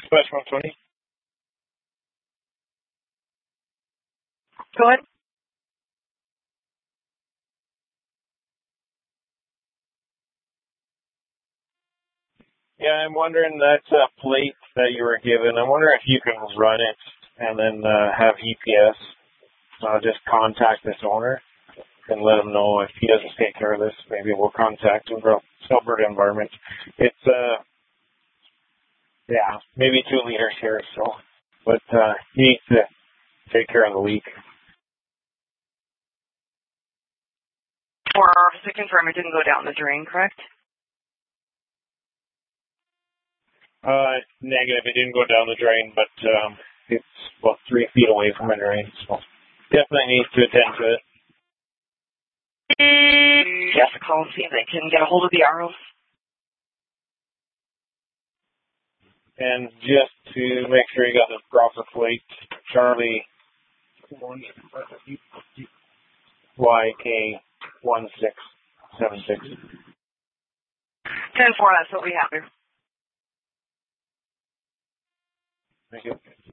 Dispatch 120. Go ahead. Yeah, I'm wondering that plate that you were given. I'm wondering if you can run it and then have EPS just contact this owner and let him know if he doesn't take care of this. Maybe we'll contact him from Alberta Environment. It's maybe 2 liters here. So, but he needs to take care of the leak. Or to confirm, it didn't go down the drain, correct? Negative. It didn't go down the drain, but it's about 3 feet away from a drain. So definitely needs to attend to it. Yes, call and see if they can get a hold of the RO. And just to make sure you got the proper plate, Charlie YK1676. 10-4, that's what we have here. Thank you.